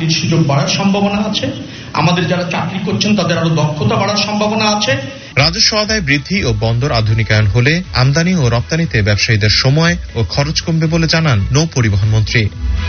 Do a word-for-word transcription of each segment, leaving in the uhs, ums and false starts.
চাকরির সুযোগ বাড়ার সম্ভাবনা আছে, আমাদের যারা চাকরি করছেন তাদের আরো দক্ষতা বাড়ার সম্ভাবনা আছে। রাজস্ব আদায় বৃদ্ধি ও বন্দর আধুনিকায়ন হলে আমদানি ও রপ্তানিতে ব্যবসায়ীদের সময় ও খরচ কমবে বলে জানান নৌ পরিবহন মন্ত্রী।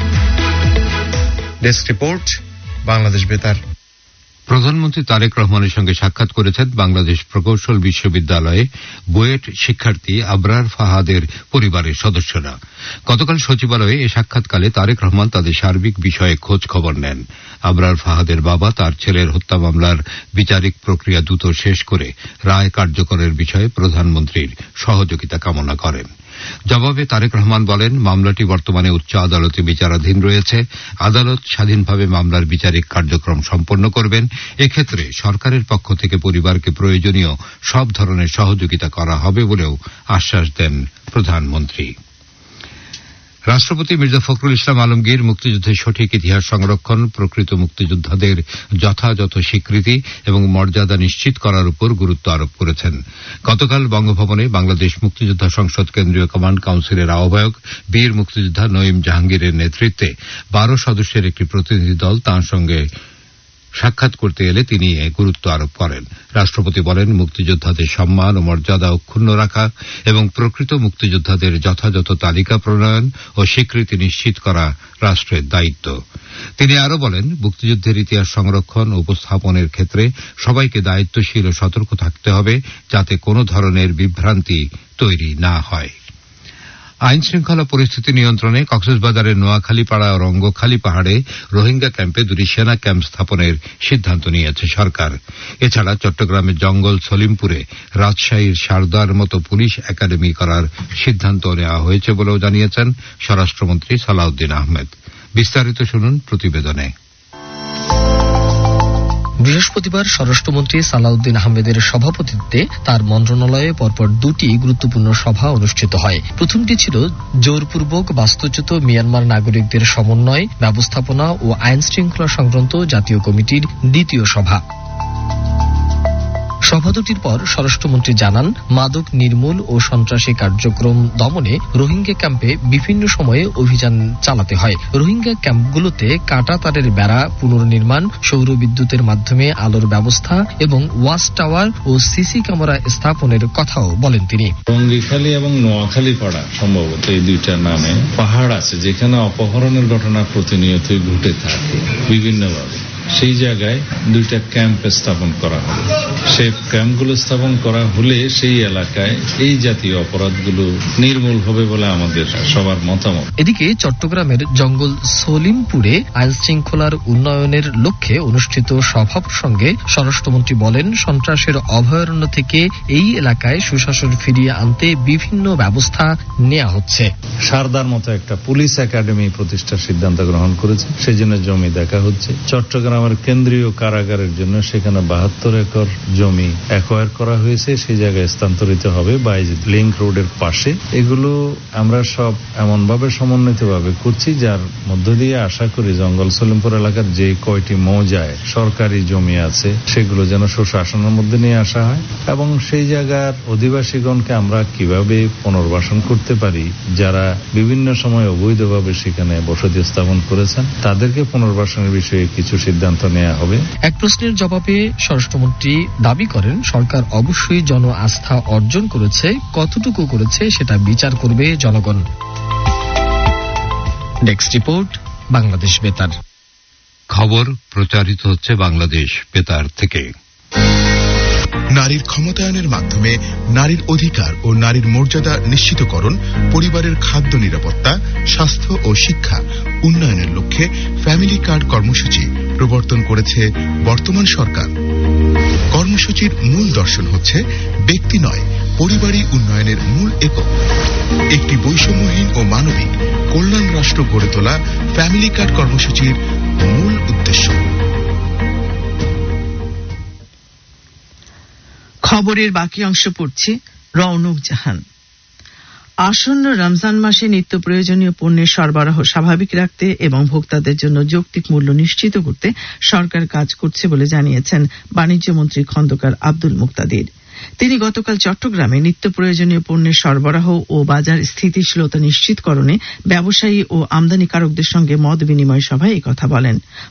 ডেস্ক রিপোর্ট, বাংলাদেশ বেতার। প্রধানমন্ত্রী তারেক রহমানের সঙ্গে সাক্ষাৎ করেছেন বাংলাদেশ প্রকৌশল বিশ্ববিদ্যালয়ে বুয়েট শিক্ষার্থী আবরার ফাহাদের পরিবারের সদস্যরা। গতকাল সচিবালয়ে এ সাক্ষাৎকালে তারেক রহমান তাদের সার্বিক বিষয়ে খোঁজ খবর নেন। আবরার ফাহাদের বাবা তার ছেলের হত্যা মামলার বিচারিক প্রক্রিয়া দ্রুত শেষ করে রায় কার্যকরের বিষয়ে প্রধানমন্ত্রীর সহযোগিতা কামনা করেন। জবাবে তারেক রহমান বলেন, মামলাটি বর্তমানে উচ্চ আদালতে বিচারাধীন রয়েছে। আদালত স্বাধীনভাবে মামলার বিচারিক কার্যক্রম সম্পন্ন করবেন। এক্ষেত্রে সরকারের পক্ষ থেকে পরিবারকে প্রয়োজনীয় সব ধরনের সহযোগিতা করা হবে বলেও আশ্বাস দেন প্রধানমন্ত্রী। রাষ্ট্রপতি মির্জা ফখরুল ইসলাম আলমগীর মুক্তিযুদ্ধের সঠিক ইতিহাস সংরক্ষণ, প্রকৃত মুক্তিযোদ্ধাদের যথাযথ স্বীকৃতি এবং মর্যাদা নিশ্চিত করার উপর গুরুত্ব আরোপ করেছেন। গতকাল বঙ্গভবনে বাংলাদেশ মুক্তিযোদ্ধা সংসদ কেন্দ্রীয় কমান্ড কাউন্সিলের আহ্বায়ক বীর মুক্তিযোদ্ধা নঈম জাহাঙ্গীরের নেতৃত্বে বারো সদস্যের একটি প্রতিনিধি দল তাঁর সঙ্গে সাক্ষাৎ করতে এলে তিনি এ গুরুত্ব আরোপ করেন। রাষ্ট্রপতি বলেন, মুক্তিযোদ্ধাদের সম্মান ও মর্যাদা অক্ষুণ্ণ রাখা এবং প্রকৃত মুক্তিযোদ্ধাদের যথাযথ তালিকা প্রণয়ন ও স্বীকৃতি নিশ্চিত করা রাষ্ট্রের দায়িত্ব। তিনি আরও বলেন, মুক্তিযুদ্ধের ইতিহাস সংরক্ষণ ও উপস্থাপনের ক্ষেত্রে সবাইকে দায়িত্বশীল ও সতর্ক থাকতে হবে, যাতে কোনো ধরনের বিভ্রান্তি তৈরি না হয়। আইন শৃঙ্খলা পরিস্থিতি নিয়ন্ত্রণে কক্সবাজারের নোয়াখালীপাড়া ও রঙ্গখালী পাহাড়ে রোহিঙ্গা ক্যাম্পে দুটি সেনা ক্যাম্প স্থাপনের সিদ্ধান্ত নিয়েছে সরকার। এছাড়া চট্টগ্রামের জঙ্গল সলিমপুরে রাজশাহীর সারদার মতো পুলিশ একাডেমি করার সিদ্ধান্ত নেওয়া হয়েছে বলেও জানিয়েছেন স্বরাষ্ট্রমন্ত্রী সালাউদ্দিন আহমেদ। বিস্তারিত শুনুন প্রতিবেদনে। বৃহস্পতিবার স্বরাষ্ট্রমন্ত্রী সালাউদ্দিন আহমেদের সভাপতিত্বে তার মন্ত্রণালয়ে পরপর দুটি গুরুত্বপূর্ণ সভা অনুষ্ঠিত হয়। প্রথমটি ছিল জোরপূর্বক বাস্তুচ্যুত মিয়ানমার নাগরিকদের সমন্বয়, ব্যবস্থাপনা ও আইন শৃঙ্খলা সংক্রান্ত জাতীয় কমিটির দ্বিতীয় সভা। সভা দুটির পর স্বরাষ্ট্রমন্ত্রী জানান, মাদক নির্মূল ও সন্ত্রাসী কার্যক্রম দমনে রোহিঙ্গা ক্যাম্পে বিভিন্ন সময়ে অভিযান চালাতে হয়। রোহিঙ্গা ক্যাম্পগুলোতে কাঁটা তারের বেড়া পুনর্নির্মাণ, সৌর বিদ্যুতের মাধ্যমে আলোর ব্যবস্থা এবং ওয়াচ টাওয়ার ও সিসি ক্যামেরা স্থাপনের কথাও বলেন তিনি। টঙ্গীখালী এবং নোয়াখালী পাড়া সম্ভবত এই দুইটা নামে পাহাড় আছে, যেখানে অপহরণের ঘটনা প্রতিনিয়তই ঘটে থাকে বিভিন্নভাবে। সেই জায়গায় দুইটা ক্যাম্প স্থাপন করা হবে। সেই ক্যাম্পগুলো স্থাপন করা হলে সেই এলাকায় এই জাতীয় অপরাধগুলো নির্মূল হবে বলে আমাদের সবার মতামত। এদিকে চট্টগ্রামের জঙ্গল সলিমপুরে আইন শৃঙ্খলার উন্নয়নের লক্ষ্যে অনুষ্ঠিত সভা প্রসঙ্গে স্বরাষ্ট্রমন্ত্রী বলেন, সন্ত্রাসের অভয়ারণ্য থেকে এই এলাকায় সুশাসন ফিরিয়ে আনতে বিভিন্ন ব্যবস্থা নেওয়া হচ্ছে। সারদার মতো একটা পুলিশ একাডেমি প্রতিষ্ঠার সিদ্ধান্ত গ্রহণ করেছে, সেই জন্য জমি দেখা হচ্ছে। চট্টগ্রাম আমার কেন্দ্রীয় কারাগারের জন্য সেখানে বাহাত্তর একর জমি অ্যাকোয়ার করা হয়েছে, সেই জায়গায় স্থানান্তরিত হবে বাইজিদ লিংক রোডের পাশে। এগুলো আমরা সব এমন ভাবে সমন্বিত ভাবে করছি, যার মধ্য দিয়ে আশা করি জঙ্গল সলিমপুর এলাকার যে কয়টি মৌজায় সরকারি জমি আছে সেগুলো যেন সুশাসনের মধ্যে নিয়ে আসা হয় এবং সেই জায়গার অধিবাসীগণকে আমরা কিভাবে পুনর্বাসন করতে পারি, যারা বিভিন্ন সময় অবৈধভাবে সেখানে বসতি স্থাপন করেছেন, তাদেরকে পুনর্বাসনের বিষয়ে কিছু সিদ্ধান্ত নেওয়া হবে। এক প্রশ্নের জবাবে স্বরাষ্ট্রমন্ত্রী দাবি করেন, সরকার অবশ্যই জন আস্থা অর্জন করেছে, কতটুকু করেছে সেটা বিচার করবে জনগণ। ডেস্ক রিপোর্ট, বাংলাদেশ বেতার। খবর প্রচারিত হচ্ছে বাংলাদেশ বেতার থেকে। নারীর ক্ষমতায়নের মাধ্যমে নারীর অধিকার ও নারীর মর্যাদা নিশ্চিতকরণ, পরিবারের খাদ্য নিরাপত্তা, স্বাস্থ্য ও শিক্ষা উন্নয়নের লক্ষ্যে ফ্যামিলি কার্ড কর্মসূচি প্রবর্তন করেছে বর্তমান সরকার। কর্মসূচির মূল দর্শন হচ্ছে ব্যক্তি নয়, পরিবারই উন্নয়নের মূল একক। একটি বৈষম্যহীন ও মানবিক কল্যাণ রাষ্ট্র গড়ে তোলা ফ্যামিলি কার্ড কর্মসূচির মূল উদ্দেশ্য। খবরের বাকি অংশ পড়ছে রৌনক জাহান। আসন্ন রমজান মাসে নিত্য প্রয়োজনীয় পণ্যের সরবরাহ স্বাভাবিক রাখতে এবং ভোক্তাদের জন্য যৌক্তিক মূল্য নিশ্চিত করতে সরকার কাজ করছে বলে জানিয়েছেন বাণিজ্য মন্ত্রী খন্দকার আব্দুল মুক্তাদির। তিনি গতকাল চট্টগ্রামে নিত্য প্রয়োজনীয় পণ্যের সরবরাহ ও বাজার স্থিতিশীলতা নিশ্চিতকরণে ব্যবসায়ী ও আমদানিকারকদের সঙ্গে মত বিনিময় সভায় এই কথা বলেন।